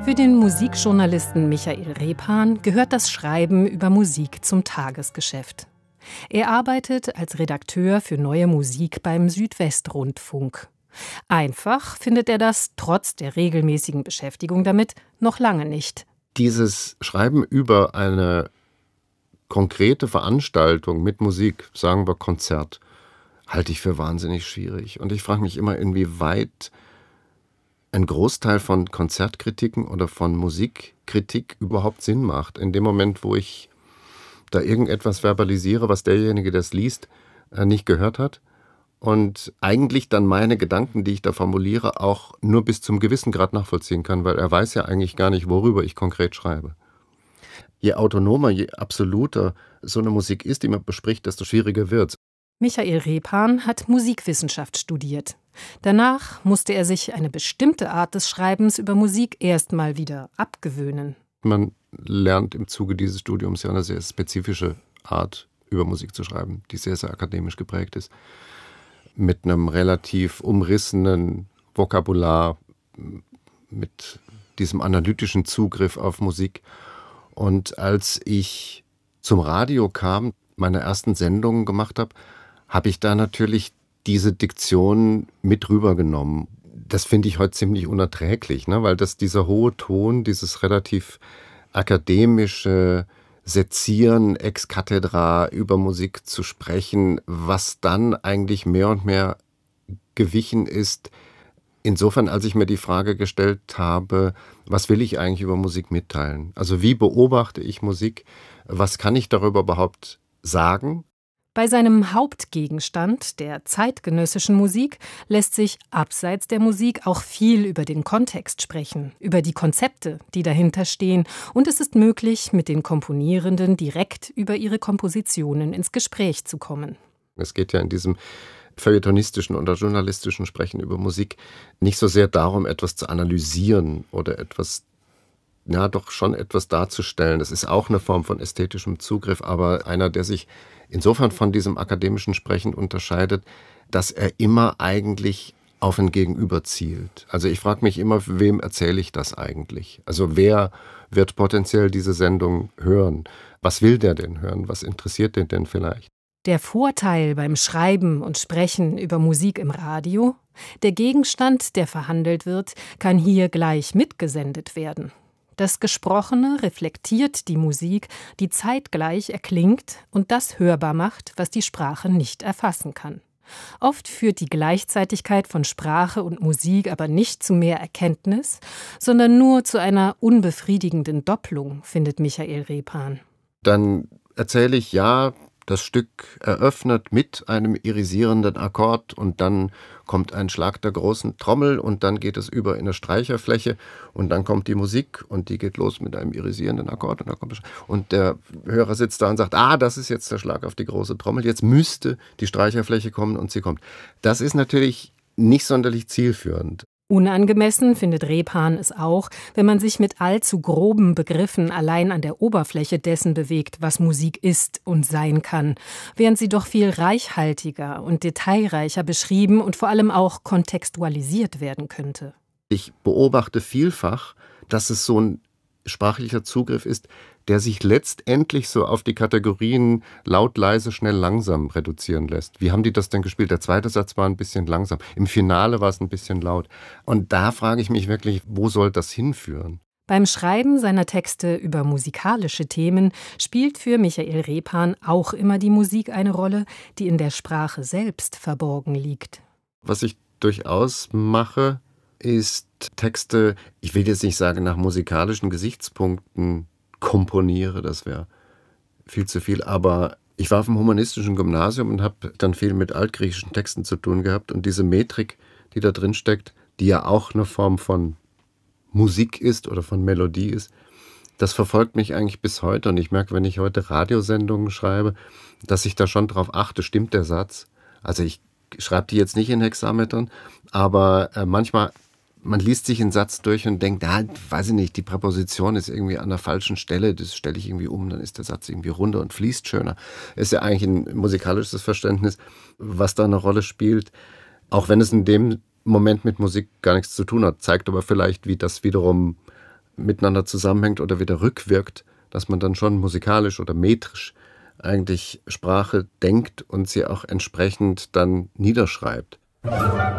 Für den Musikjournalisten Michael Rephan gehört das Schreiben über Musik zum Tagesgeschäft. Er arbeitet als Redakteur für neue Musik beim Südwestrundfunk. Einfach findet er das, trotz der regelmäßigen Beschäftigung damit, noch lange nicht. Dieses Schreiben über eine konkrete Veranstaltung mit Musik, sagen wir Konzert, halte ich für wahnsinnig schwierig. Und ich frage mich immer, inwieweit ein Großteil von Konzertkritiken oder von Musikkritik überhaupt Sinn macht. In dem Moment, wo ich da irgendetwas verbalisiere, was derjenige, der es liest, nicht gehört hat. Und eigentlich dann meine Gedanken, die ich da formuliere, auch nur bis zum gewissen Grad nachvollziehen kann, weil er weiß ja eigentlich gar nicht, worüber ich konkret schreibe. Je autonomer, je absoluter so eine Musik ist, die man bespricht, desto schwieriger wird's. Michael Rephan hat Musikwissenschaft studiert. Danach musste er sich eine bestimmte Art des Schreibens über Musik erstmal wieder abgewöhnen. Man lernt im Zuge dieses Studiums ja eine sehr spezifische Art, über Musik zu schreiben, die sehr, sehr akademisch geprägt ist. Mit einem relativ umrissenen Vokabular, mit diesem analytischen Zugriff auf Musik. Und als ich zum Radio kam, meine ersten Sendungen gemacht habe, habe ich da natürlich diese Diktion mit rübergenommen. Das finde ich heute ziemlich unerträglich, ne? Weil dieser hohe Ton, dieses relativ akademische Sezieren ex cathedra über Musik zu sprechen, was dann eigentlich mehr und mehr gewichen ist, insofern, als ich mir die Frage gestellt habe, was will ich eigentlich über Musik mitteilen? Also wie beobachte ich Musik? Was kann ich darüber überhaupt sagen? Bei seinem Hauptgegenstand, der zeitgenössischen Musik, lässt sich abseits der Musik auch viel über den Kontext sprechen, über die Konzepte, die dahinter stehen, und es ist möglich, mit den Komponierenden direkt über ihre Kompositionen ins Gespräch zu kommen. Es geht ja in diesem feuilletonistischen oder journalistischen Sprechen über Musik nicht so sehr darum, etwas zu analysieren oder etwas darzustellen. Das ist auch eine Form von ästhetischem Zugriff, aber einer, der sich insofern von diesem akademischen Sprechen unterscheidet, dass er immer eigentlich auf ein Gegenüber zielt. Also ich frage mich immer, wem erzähle ich das eigentlich? Also wer wird potenziell diese Sendung hören? Was will der denn hören? Was interessiert den denn vielleicht? Der Vorteil beim Schreiben und Sprechen über Musik im Radio: Der Gegenstand, der verhandelt wird, kann hier gleich mitgesendet werden. Das Gesprochene reflektiert die Musik, die zeitgleich erklingt und das hörbar macht, was die Sprache nicht erfassen kann. Oft führt die Gleichzeitigkeit von Sprache und Musik aber nicht zu mehr Erkenntnis, sondern nur zu einer unbefriedigenden Doppelung, findet Michael Rephan. Dann erzähle ich, ja, das Stück eröffnet mit einem irisierenden Akkord und dann kommt ein Schlag der großen Trommel und dann geht es über in eine Streicherfläche und dann kommt die Musik und die geht los mit einem irisierenden Akkord und der Hörer sitzt da und sagt, das ist jetzt der Schlag auf die große Trommel, jetzt müsste die Streicherfläche kommen und sie kommt. Das ist natürlich nicht sonderlich zielführend. Unangemessen findet Rephan es auch, wenn man sich mit allzu groben Begriffen allein an der Oberfläche dessen bewegt, was Musik ist und sein kann, während sie doch viel reichhaltiger und detailreicher beschrieben und vor allem auch kontextualisiert werden könnte. Ich beobachte vielfach, dass es so ein sprachlicher Zugriff ist, der sich letztendlich so auf die Kategorien laut, leise, schnell, langsam reduzieren lässt. Wie haben die das denn gespielt? Der zweite Satz war ein bisschen langsam. Im Finale war es ein bisschen laut. Und da frage ich mich wirklich, wo soll das hinführen? Beim Schreiben seiner Texte über musikalische Themen spielt für Michael Rephan auch immer die Musik eine Rolle, die in der Sprache selbst verborgen liegt. Was ich durchaus mache, ist Texte, ich will jetzt nicht sagen nach musikalischen Gesichtspunkten komponiere, das wäre viel zu viel, aber ich war auf dem humanistischen Gymnasium und habe dann viel mit altgriechischen Texten zu tun gehabt und diese Metrik, die da drin steckt, die ja auch eine Form von Musik ist oder von Melodie ist, das verfolgt mich eigentlich bis heute und ich merke, wenn ich heute Radiosendungen schreibe, dass ich da schon drauf achte, stimmt der Satz? Also ich schreibe die jetzt nicht in Hexametern, aber manchmal man liest sich einen Satz durch und denkt, weiß ich nicht, die Präposition ist irgendwie an der falschen Stelle, das stelle ich irgendwie um, dann ist der Satz irgendwie runder und fließt schöner. Ist ja eigentlich ein musikalisches Verständnis, was da eine Rolle spielt, auch wenn es in dem Moment mit Musik gar nichts zu tun hat, zeigt aber vielleicht, wie das wiederum miteinander zusammenhängt oder wieder rückwirkt, dass man dann schon musikalisch oder metrisch eigentlich Sprache denkt und sie auch entsprechend dann niederschreibt.